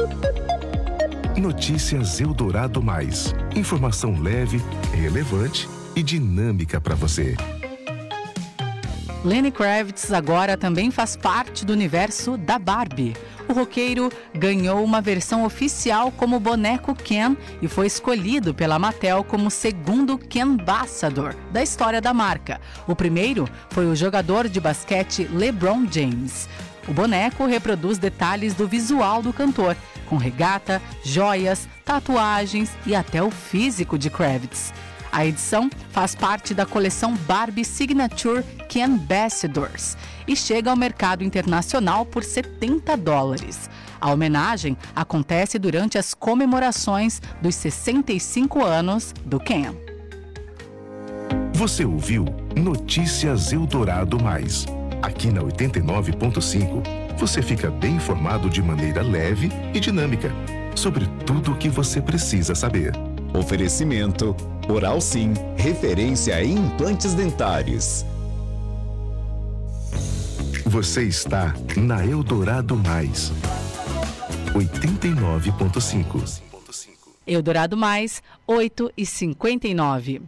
Notícias Eldorado Mais. Informação leve, relevante e dinâmica para você. Lenny Kravitz agora também faz parte do universo da Barbie. O roqueiro ganhou uma versão oficial como boneco Ken e foi escolhido pela Mattel como o segundo Ken Ambassador da história da marca. O primeiro foi o jogador de basquete LeBron James. O boneco reproduz detalhes do visual do cantor, com regata, joias, tatuagens e até o físico de Kravitz. A edição faz parte da coleção Barbie Signature Ken Ambassadors e chega ao mercado internacional por $70. A homenagem acontece durante as comemorações dos 65 anos do Ken. Você ouviu Notícias Eldorado Mais. Aqui na 89.5, você fica bem informado de maneira leve e dinâmica sobre tudo o que você precisa saber. Oferecimento Oral Sim, referência em implantes dentários. Você está na Eldorado Mais. 89.5. Eldorado Mais, 8h59.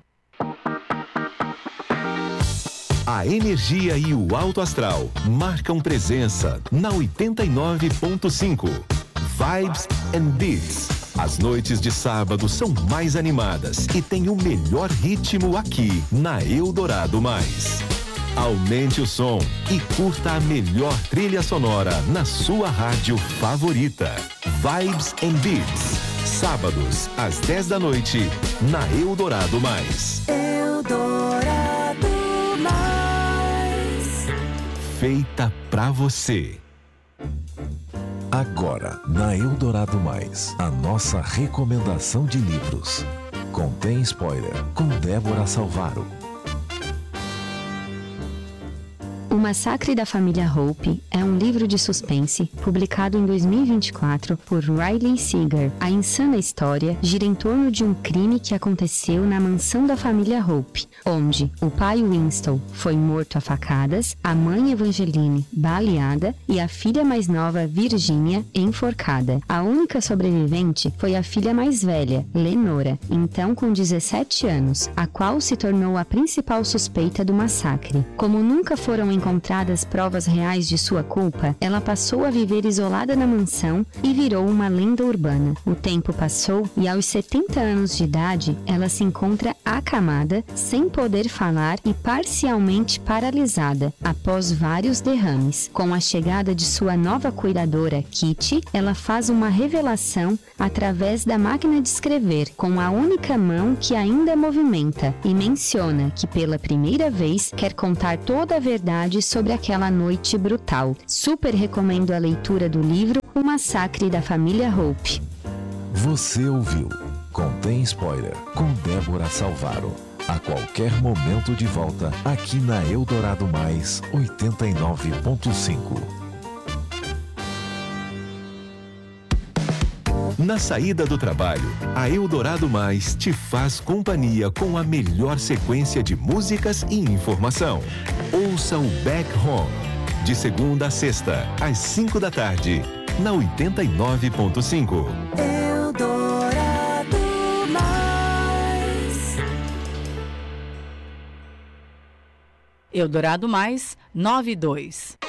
A energia e o alto astral marcam presença na 89.5. Vibes and Beats. As noites de sábado são mais animadas e tem o melhor ritmo aqui na Eldorado Mais. Aumente o som e curta a melhor trilha sonora na sua rádio favorita. Vibes and Beats. Sábados, às 10 da noite, na Eldorado Mais. Eldorado Mais. Feita pra você. Agora, na Eldorado Mais, a nossa recomendação de livros. Contém spoiler, com Débora Salvaro. O Massacre da Família Hope é um livro de suspense publicado em 2024 por Riley Seeger. A insana história gira em torno de um crime que aconteceu na mansão da família Hope, onde o pai Winston foi morto a facadas, a mãe Evangeline baleada e a filha mais nova Virginia enforcada. A única sobrevivente foi a filha mais velha, Lenora, então com 17 anos, a qual se tornou a principal suspeita do massacre. Como nunca foram encontradas provas reais de sua culpa, ela passou a viver isolada na mansão e virou uma lenda urbana. O tempo passou e aos 70 anos de idade, ela se encontra acamada, sem poder falar e parcialmente paralisada, após vários derrames. Com a chegada de sua nova cuidadora, Kitty, ela faz uma revelação através da máquina de escrever, com a única mão que ainda movimenta, e menciona que pela primeira vez quer contar toda a verdade sobre aquela noite brutal. Super recomendo a leitura do livro O Massacre da Família Hope. Você ouviu Contém spoiler, com Débora Salvaro. A qualquer momento de volta, aqui na Eldorado Mais 89.5. Na saída do trabalho, a Eldorado Mais te faz companhia com a melhor sequência de músicas e informação. Ouça o Back Home, de segunda a sexta, às 5 da tarde, na 89.5. Eldorado Mais. Eldorado Mais, 92.